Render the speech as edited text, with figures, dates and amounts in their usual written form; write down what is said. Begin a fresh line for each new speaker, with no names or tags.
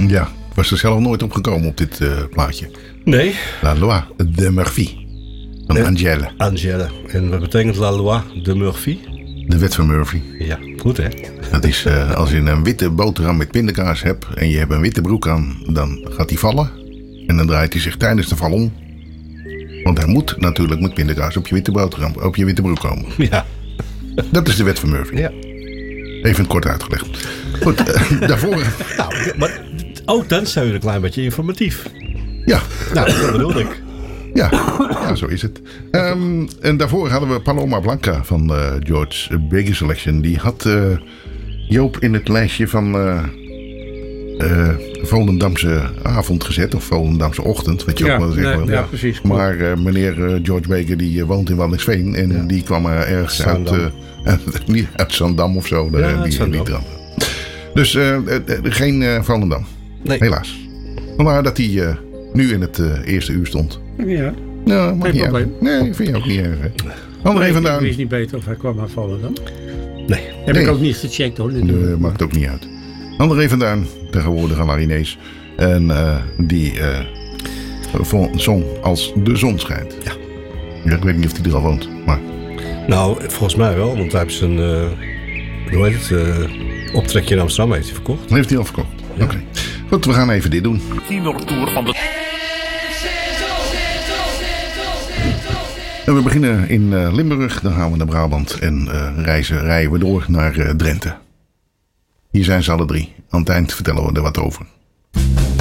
Ja, was er zelf nooit opgekomen op dit plaatje.
Nee.
La Loi de Murphy. Van Angèle.
Angèle. En wat betekent La Loi de Murphy?
De wet van Murphy.
Ja, goed hè.
Dat is als je een witte boterham met pindakaas hebt en je hebt een witte broek aan, dan gaat die vallen. En dan draait hij zich tijdens de val om. Want hij moet natuurlijk met pindakaas op je witte boterham, op je witte broek komen.
Ja.
Dat is de wet van Murphy.
Ja.
Even kort uitgelegd. Goed, daarvoor...
Nou, maar ook dan zijn we een klein beetje informatief.
Ja.
Nou, dat bedoel ik.
Ja, zo is het. En daarvoor hadden we Paloma Blanca van George Baker Selection. Die had Joop in het lijstje van Volendamse avond gezet. Of Volendamse ochtend, wat je ook wel zeggen.
Ja, precies.
Maar meneer George Baker die woont in Waddinxveen. En die kwam ergens uit Zandam of zo. Die dus geen Volendam.
Nee.
Helaas. Vandaar dat hij nu in het eerste uur stond.
Ja.
Nou, mag
Geen
niet
probleem.
erg. Nee, vind je ook niet erg. Hè? André van
Ik
Duin.
wist niet beter of hij kwam aanvallen dan.
Nee.
Heb ik ook niet gecheckt hoor.
Dat maakt ook niet uit. André van Duin, tegenwoordig aan Marinees. En die zong Als de zon schijnt. Ja, ik weet niet of hij er al woont. Maar...
Nou, volgens mij wel. Want hij heeft zijn hoe heet het, optrekje in Amsterdam heeft hij verkocht.
heeft hij al verkocht? Ja. Oké. Goed, we gaan even dit doen.
Tienertour van de...
En we beginnen in Limburg, dan gaan we naar Brabant en rijden we door naar Drenthe. Hier zijn ze alle drie. Aan het eind vertellen we er wat over.